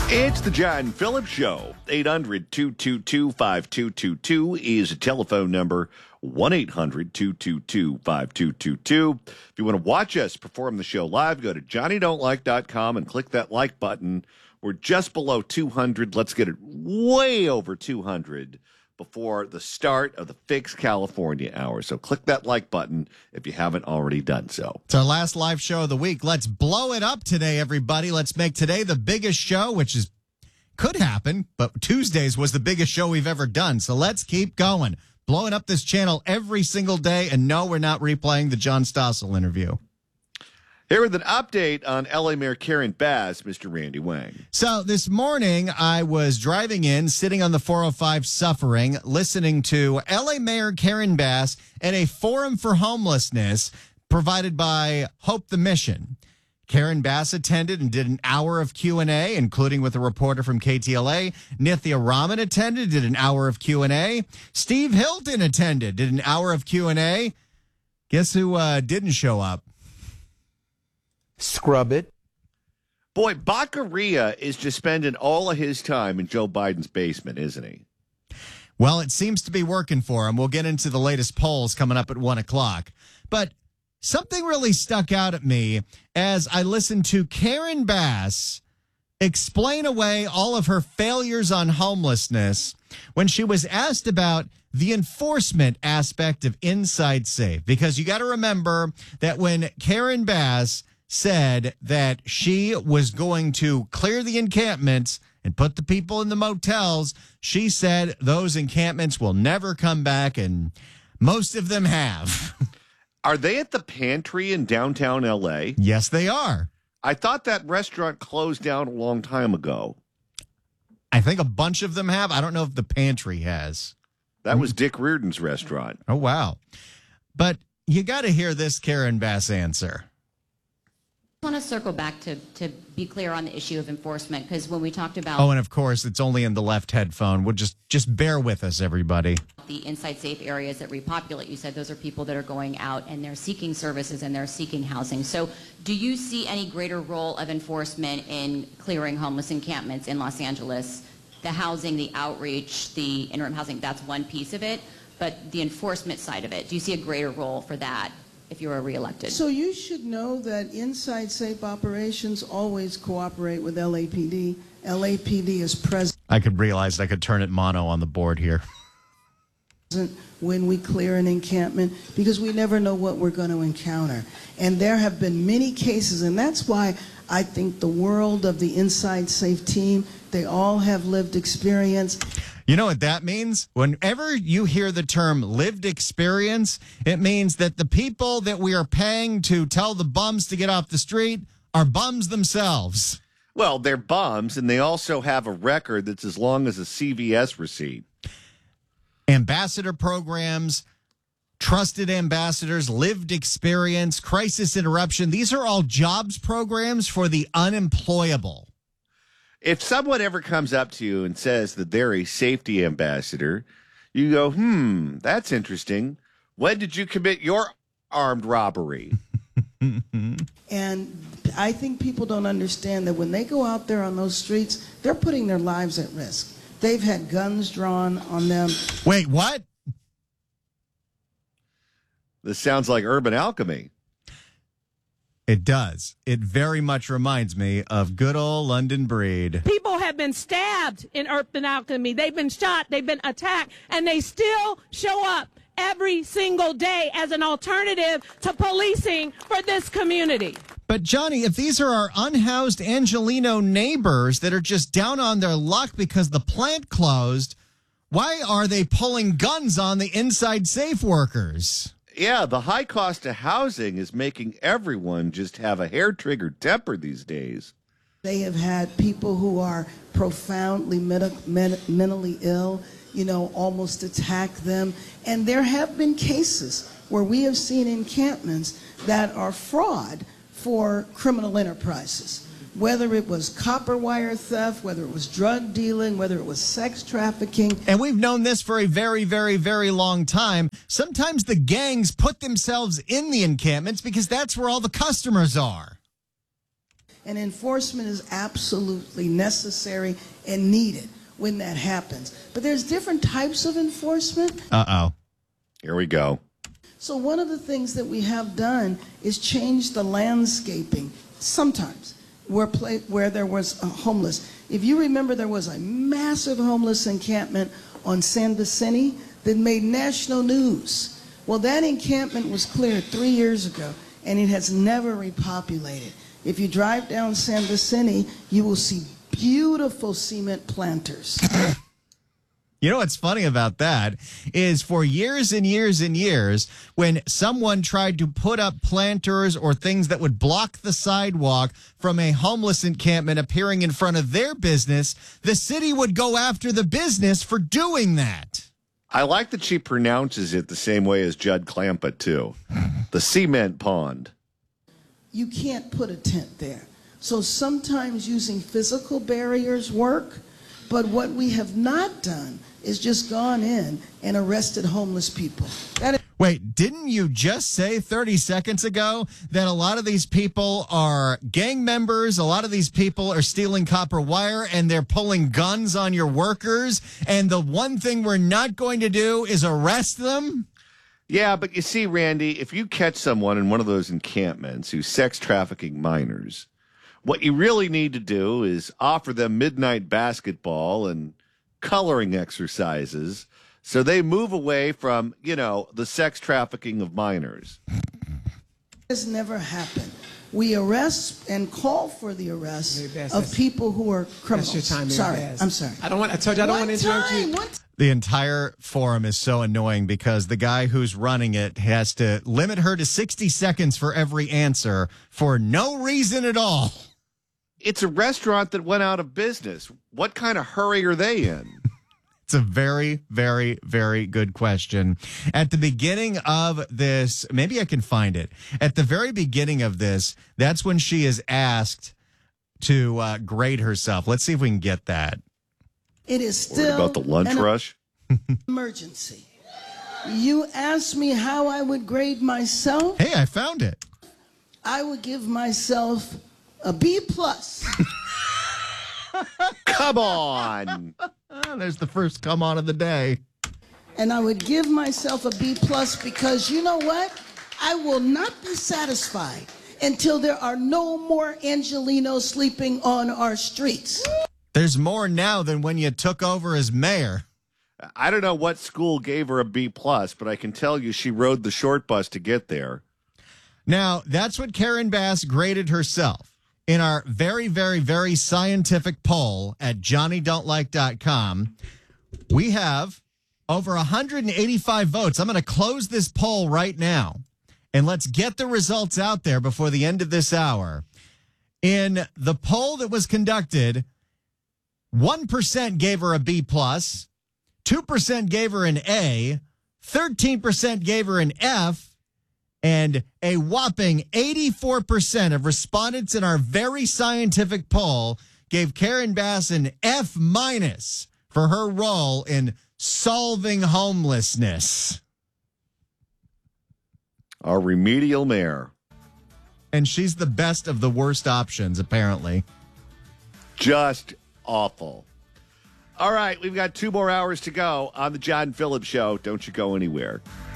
It's the John Phillips Show. 800-222-5222 is a telephone number. 1-800-222-5222. If you want to watch us perform the show live, go to johnnydon'tlike.com and click that like button. We're just below 200. Let's get it way over 200 before the start of the Fix California Hour. So click that like button if you haven't already done so. It's our last live show of the week. Let's blow it up today, everybody. Let's make today the biggest show, which could happen, but Tuesdays was the biggest show we've ever done. So let's keep going. Blowing up this channel every single day. And no, we're not replaying the John Stossel interview. Here with an update on L.A. Mayor Karen Bass, Mr. Randy Wang. So this morning, I was driving in, sitting on the 405 suffering, listening to L.A. Mayor Karen Bass at a forum for homelessness provided by Hope the Mission. Karen Bass attended and did an hour of Q&A, including with a reporter from KTLA. Nithya Raman attended, did an hour of Q&A. Steve Hilton attended, did an hour of Q&A. Guess who didn't show up? Scrub it. Boy, Baccaria is just spending all of his time in Joe Biden's basement, isn't he? Well, it seems to be working for him. We'll get into the latest polls coming up at 1 o'clock. But something really stuck out at me as I listened to Karen Bass explain away all of her failures on homelessness when she was asked about the enforcement aspect of Inside Safe. Because you got to remember that when Karen Bass said that she was going to clear the encampments and put the people in the motels, she said those encampments will never come back, and most of them have. Are they at the Pantry in downtown L.A.? Yes, they are. I thought that restaurant closed down a long time ago. I think a bunch of them have. I don't know if the Pantry has. That was Dick Reardon's restaurant. Oh, wow. But you got to hear this Karen Bass answer. I want to circle back to be clear on the issue of enforcement, because when we talked about... Oh, and of course, it's only in the left headphone. We'll just bear with us, everybody. The Inside Safe areas that repopulate, you said those are people that are going out and they're seeking services and they're seeking housing. So do you see any greater role of enforcement in clearing homeless encampments in Los Angeles? The housing, the outreach, the interim housing, that's one piece of it. But the enforcement side of it, do you see a greater role for that if you were reelected? So you should know that Inside Safe operations always cooperate with LAPD. LAPD is present. I could realize I could turn it mono on the board here. When we clear an encampment, because we never know what we're going to encounter. And there have been many cases, and that's why I think the world of the Inside Safe team, they all have lived experience. You know what that means? Whenever you hear the term lived experience, it means that the people that we are paying to tell the bums to get off the street are bums themselves. Well, they're bums, and they also have a record that's as long as a CVS receipt. Ambassador programs, trusted ambassadors, lived experience, crisis interruption. These are all jobs programs for the unemployable. If someone ever comes up to you and says that they're a safety ambassador, you go, that's interesting. When did you commit your armed robbery? And I think people don't understand that when they go out there on those streets, they're putting their lives at risk. They've had guns drawn on them. Wait, what? This sounds like Urban Alchemy. It does. It very much reminds me of good old London Breed. People have been stabbed in Urban Alchemy. They've been shot. They've been attacked. And they still show up every single day as an alternative to policing for this community. But, Johnny, if these are our unhoused Angelino neighbors that are just down on their luck because the plant closed, why are they pulling guns on the Inside Safe workers? Yeah, the high cost of housing is making everyone just have a hair-triggered temper these days. They have had people who are profoundly mentally ill, almost attack them. And there have been cases where we have seen encampments that are fraud for criminal enterprises, whether it was copper wire theft, whether it was drug dealing, whether it was sex trafficking. And we've known this for a very, very, very long time. Sometimes the gangs put themselves in the encampments because that's where all the customers are. And enforcement is absolutely necessary and needed when that happens. But there's different types of enforcement. Uh-oh. Here we go. So one of the things that we have done is change the landscaping sometimes where there was a homeless. If you remember, there was a massive homeless encampment on San Vicente that made national news. Well, that encampment was cleared 3 years ago, and it has never repopulated. If you drive down San Vicente, you will see beautiful cement planters. You know what's funny about that is for years and years and years, when someone tried to put up planters or things that would block the sidewalk from a homeless encampment appearing in front of their business, the city would go after the business for doing that. I like that she pronounces it the same way as Judd Clampett, too. The cement pond. You can't put a tent there. So sometimes using physical barriers work, but what we have not done is just gone in and arrested homeless people. Wait, didn't you just say 30 seconds ago that a lot of these people are gang members, a lot of these people are stealing copper wire, and they're pulling guns on your workers, and the one thing we're not going to do is arrest them? Yeah, but you see, Randy, if you catch someone in one of those encampments who's sex trafficking minors, what you really need to do is offer them midnight basketball and coloring exercises so they move away from, the sex trafficking of minors. This never happened. We arrest and call for the arrest of people who are criminals. That's your time, sorry, Bass. I'm sorry. I told you I don't want to interrupt you. The entire forum is so annoying because the guy who's running it has to limit her to 60 seconds for every answer for no reason at all. It's a restaurant that went out of business. What kind of hurry are they in? It's a very, very, very good question. At the beginning of this, maybe I can find it. At the very beginning of this, that's when she is asked to grade herself. Let's see if we can get that. It is still Worried about the lunch rush? Emergency. You asked me how I would grade myself. Hey, I found it. I would give myself a B+. Come on. There's the first come on of the day. And I would give myself a B+ because you know what? I will not be satisfied until there are no more Angelenos sleeping on our streets. There's more now than when you took over as mayor. I don't know what school gave her a B+, but I can tell you she rode the short bus to get there. Now, that's what Karen Bass graded herself. In our very, very, very scientific poll at JohnnyDon'tLike.com, we have over 185 votes. I'm going to close this poll right now, and let's get the results out there before the end of this hour. In the poll that was conducted, 1% gave her a B+, 2% gave her an A, 13% gave her an F, and a whopping 84% of respondents in our very scientific poll gave Karen Bass an F- for her role in solving homelessness. Our remedial mayor. And she's the best of the worst options, apparently. Just awful. All right, we've got 2 more hours to go on the John Phillips Show. Don't you go anywhere.